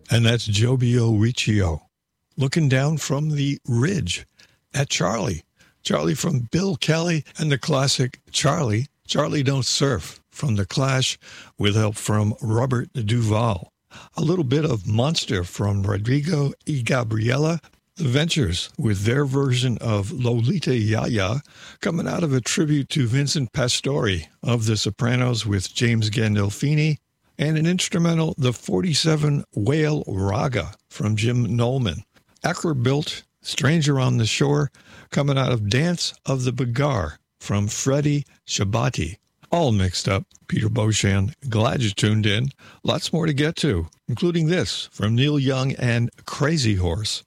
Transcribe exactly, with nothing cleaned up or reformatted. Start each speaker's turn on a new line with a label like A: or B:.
A: And that's Jobio Riccio, looking down from the ridge at Charlie. Charlie from Bill Kelly and the classic Charlie, Charlie Don't Surf from The Clash with help from Robert Duvall. A little bit of Monster from Rodrigo y Gabriela. The Ventures with their version of Lolita Yaya, coming out of a tribute to Vincent Pastore of The Sopranos with James Gandolfini, and an instrumental, the forty-seven Whale Raga from Jim Nolman. Built Stranger on the Shore, coming out of Dance of the Bagar from Freddie Shabati. All mixed up. Peter Beauchamp, glad you tuned in. Lots more to get to, including this from Neil Young and Crazy Horse.